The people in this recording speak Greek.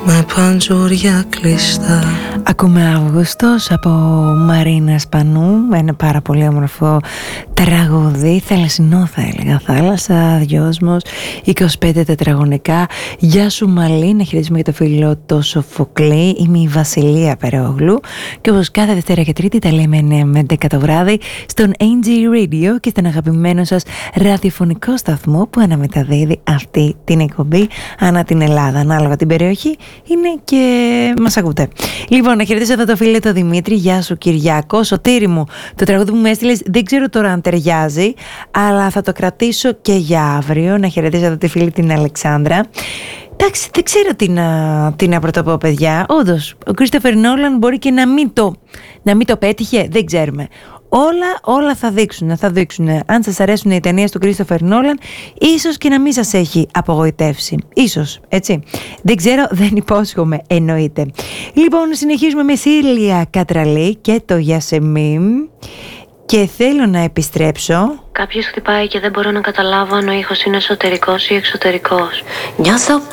με παντζούρια κλειστά. Ακούμε Αύγουστος από Μαρίνα Σπανού, ένα πάρα πολύ όμορφο τραγούδι, θαλασσινό θα έλεγα, θάλασσα, δυόσμος, 25 τετραγωνικά. Γεια σου Μαλή, να χαιρετήσουμε για το φίλο το Σοφοκλή. Είμαι η Βασιλεία Περόγλου και όπως κάθε Δευτέρα και Τρίτη τα λέμε 9 με 11 το βράδυ στον NG Radio και στον αγαπημένο σας ραδιοφωνικό σταθμό που αναμεταδίδει αυτή την εκπομπή ανά την Ελλάδα. Ανάλογα την περιοχή είναι και μας ακούτε. Λοιπόν, να χαιρετήσω εδώ το φίλο το Δημήτρη. Γεια σου Κυριάκο. Σωτήρη μου, το τραγούδι που μου έστειλες δεν ξέρω τώρα αν ταιριάζει, αλλά θα το κρατήσω και για αύριο. Να χαιρετήσω εδώ τη φίλη την Αλεξάνδρα. Εντάξει, δεν ξέρω τι να πρωτοπώ, παιδιά. Όντως, ο Κρίστοφερ Νόλαν μπορεί και να μην το πέτυχε, δεν ξέρουμε. Όλα θα δείξουν. Αν σας αρέσουν οι ταινίες του Κρίστοφερ Νόλαν, ίσως και να μην σας έχει απογοητεύσει. Ίσως, έτσι. Δεν ξέρω, δεν υπόσχομαι, εννοείται. Λοιπόν, συνεχίζουμε με Σίλια Κατραλή και το Γιασεμίμ. Και θέλω να επιστρέψω. Κάποιος χτυπάει και δεν μπορώ να καταλάβω αν ο ήχος είναι εσωτερικός ή εξωτερικός. Νιώθω